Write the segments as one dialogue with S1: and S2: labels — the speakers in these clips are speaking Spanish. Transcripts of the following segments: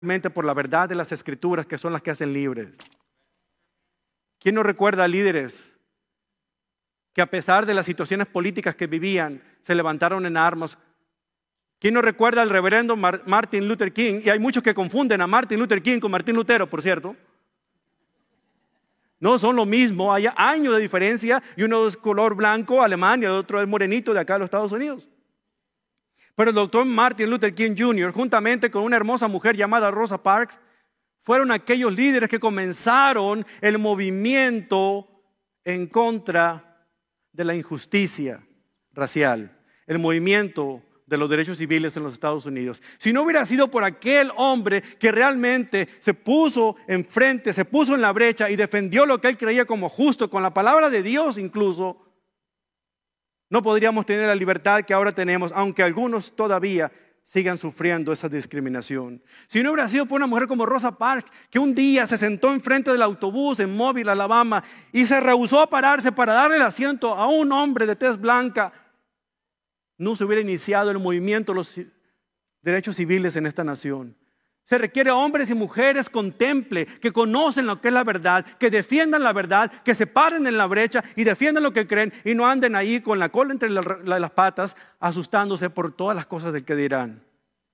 S1: por la verdad de las Escrituras, que son las que hacen libres. ¿Quién no recuerda a líderes que a pesar de las situaciones políticas que vivían, se levantaron en armas? ¿Quién no recuerda al reverendo Martin Luther King? Y hay muchos que confunden a Martin Luther King con Martín Lutero, por cierto. No son lo mismo, hay años de diferencia, y uno es color blanco, alemán, y el otro es morenito de acá de los Estados Unidos. Pero el doctor Martin Luther King Jr., juntamente con una hermosa mujer llamada Rosa Parks, fueron aquellos líderes que comenzaron el movimiento en contra de la injusticia racial, el movimiento de los derechos civiles en los Estados Unidos. Si no hubiera sido por aquel hombre que realmente se puso enfrente, se puso en la brecha y defendió lo que él creía como justo, con la palabra de Dios incluso, no podríamos tener la libertad que ahora tenemos, aunque algunos todavía sigan sufriendo esa discriminación. Si no hubiera sido por una mujer como Rosa Parks, que un día se sentó enfrente del autobús en Mobile, Alabama, y se rehusó a pararse para darle el asiento a un hombre de tez blanca, no se hubiera iniciado el movimiento de los derechos civiles en esta nación. Se requiere hombres y mujeres con temple, que conocen lo que es la verdad, que defiendan la verdad, que se paren en la brecha y defiendan lo que creen y no anden ahí con la cola entre las patas, asustándose por todas las cosas del que dirán.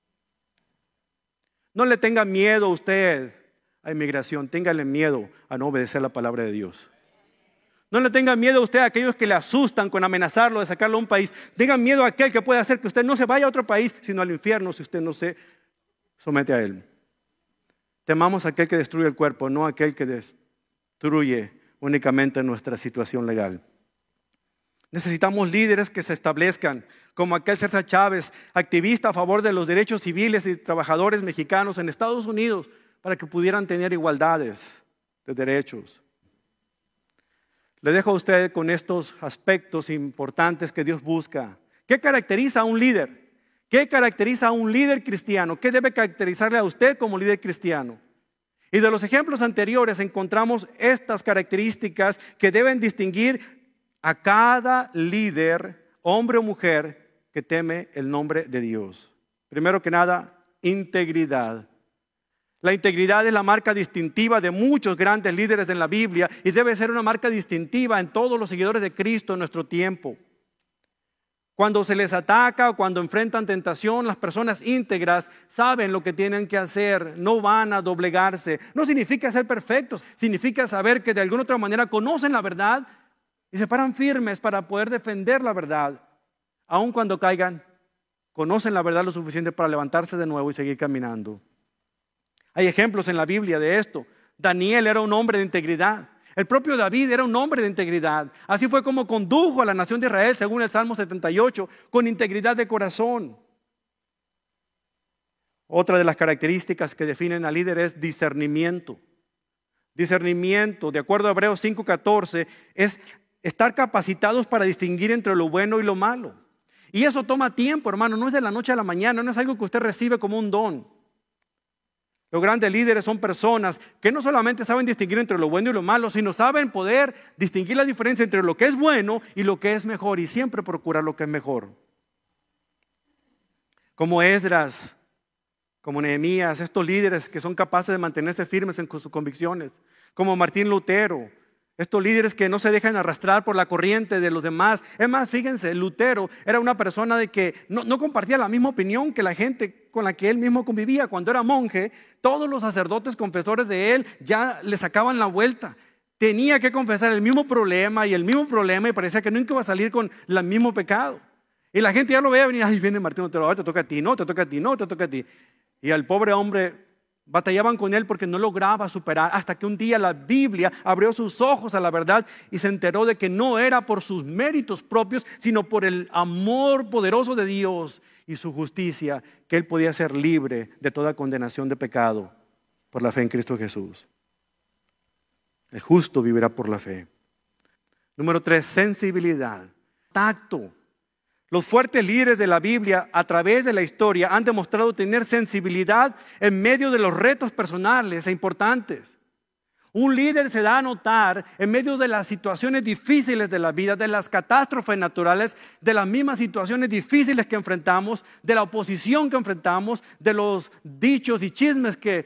S1: No le tenga miedo usted a inmigración, téngale miedo a no obedecer la palabra de Dios. No le tenga miedo a usted a aquellos que le asustan con amenazarlo de sacarlo a un país. Tenga miedo a aquel que puede hacer que usted no se vaya a otro país, sino al infierno si usted no se somete a él. Temamos a aquel que destruye el cuerpo, no a aquel que destruye únicamente nuestra situación legal. Necesitamos líderes que se establezcan, como aquel César Chávez, activista a favor de los derechos civiles y trabajadores mexicanos en Estados Unidos, para que pudieran tener igualdades de derechos. Le dejo a usted con estos aspectos importantes que Dios busca. ¿Qué caracteriza a un líder? ¿Qué caracteriza a un líder cristiano? ¿Qué debe caracterizarle a usted como líder cristiano? Y de los ejemplos anteriores encontramos estas características que deben distinguir a cada líder, hombre o mujer, que teme el nombre de Dios. Primero que nada, integridad. La integridad es la marca distintiva de muchos grandes líderes en la Biblia y debe ser una marca distintiva en todos los seguidores de Cristo en nuestro tiempo. Cuando se les ataca o cuando enfrentan tentación, las personas íntegras saben lo que tienen que hacer, no van a doblegarse. No significa ser perfectos, significa saber que de alguna otra manera conocen la verdad y se paran firmes para poder defender la verdad. Aun cuando caigan, conocen la verdad lo suficiente para levantarse de nuevo y seguir caminando. Hay ejemplos en la Biblia de esto. Daniel era un hombre de integridad. El propio David era un hombre de integridad. Así fue como condujo a la nación de Israel, según el Salmo 78, con integridad de corazón. Otra de las características que definen al líder es discernimiento. Discernimiento, de acuerdo a Hebreos 5:14, es estar capacitados para distinguir entre lo bueno y lo malo. Y eso toma tiempo, hermano, no es de la noche a la mañana, no es algo que usted recibe como un don. Los grandes líderes son personas que no solamente saben distinguir entre lo bueno y lo malo, sino saben poder distinguir la diferencia entre lo que es bueno y lo que es mejor, y siempre procurar lo que es mejor. Como Esdras, como Nehemías, estos líderes que son capaces de mantenerse firmes en sus convicciones, como Martín Lutero, estos líderes que no se dejan arrastrar por la corriente de los demás. Es más, fíjense, Lutero era una persona de que no compartía la misma opinión que la gente con la que él mismo convivía. Cuando era monje, todos los sacerdotes confesores de él ya le sacaban la vuelta. Tenía que confesar el mismo problema y parecía que nunca iba a salir con el mismo pecado. Y la gente ya lo veía venir, ay, viene Martín Lutero, ahora te toca a ti, no, te toca a ti, no, te toca a ti. Y al pobre hombre batallaban con él porque no lograba superar, hasta que un día la Biblia abrió sus ojos a la verdad y se enteró de que no era por sus méritos propios, sino por el amor poderoso de Dios y su justicia, que él podía ser libre de toda condenación de pecado por la fe en Cristo Jesús. El justo vivirá por la fe. Número 3, sensibilidad, tacto. Los fuertes líderes de la Biblia a través de la historia han demostrado tener sensibilidad en medio de los retos personales e importantes. Un líder se da a notar en medio de las situaciones difíciles de la vida, de las catástrofes naturales, de las mismas situaciones difíciles que enfrentamos, de la oposición que enfrentamos, de los dichos y chismes que